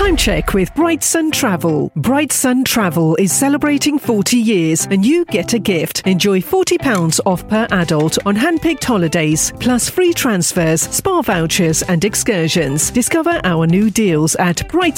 Time check with Bright Sun Travel. Bright Sun Travel is celebrating 40 years and you get a gift. Enjoy £40 off per adult on hand-picked holidays, plus free transfers, spa vouchers and excursions. Discover our new deals at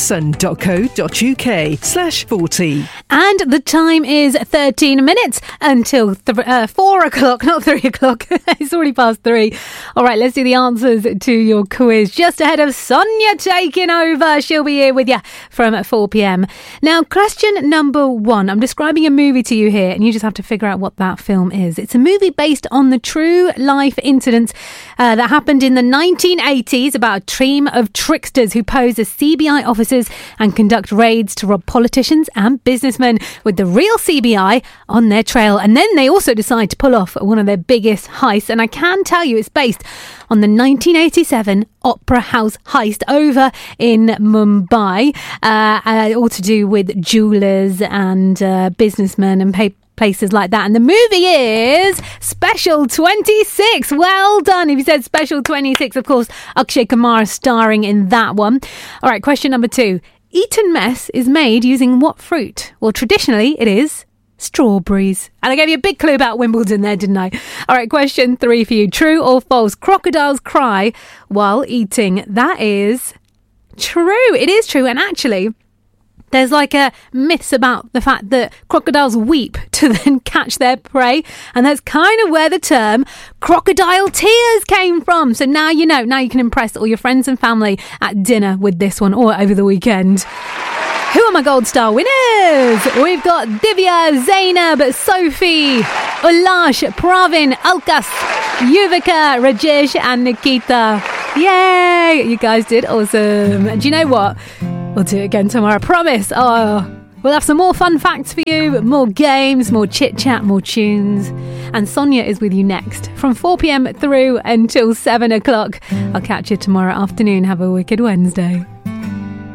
brightsun.co.uk/40. And the time is 13 minutes until 4 o'clock, not 3 o'clock. It's already past 3. All right, let's do the answers to your quiz. Just ahead of Sonia taking over. She'll be here with you from 4 p.m. Now, question number 1. I'm describing a movie to you here, and you just have to figure out what that film is. It's a movie based on the true life incidents that happened in the 1980s about a team of tricksters who pose as CBI officers and conduct raids to rob politicians and businessmen with the real CBI on their trail. And then they also decide to pull off one of their biggest heists. And I can tell you it's based on the 1987 Opera House heist over in Mumbai, all to do with jewelers and businessmen and places like that. And the movie is Special 26. Well done. If you said Special 26, of course, Akshay Kumar is starring in that one. All right, question number 2. Eton mess is made using what fruit? Well, traditionally it is strawberries. And I gave you a big clue about Wimbledon there, didn't I? All right, question 3 for you. True or false? Crocodiles cry while eating. That is true. It is true. And actually, there's like a myths about the fact that crocodiles weep to then catch their prey. And that's kind of where the term crocodile tears came from. So now you know. Now you can impress all your friends and family at dinner with this one or over the weekend. Who are my Gold Star winners? We've got Divya, Zainab, Sophie, Ulash, Pravin, Alkas, Yuvika, Rajesh and Nikita. Yay! You guys did awesome. And do you know what? We'll do it again tomorrow, I promise. We'll have some more fun facts for you, more games, more chit-chat, more tunes. And Sonia is with you next from 4 p.m. through until 7 o'clock. I'll catch you tomorrow afternoon. Have a wicked Wednesday.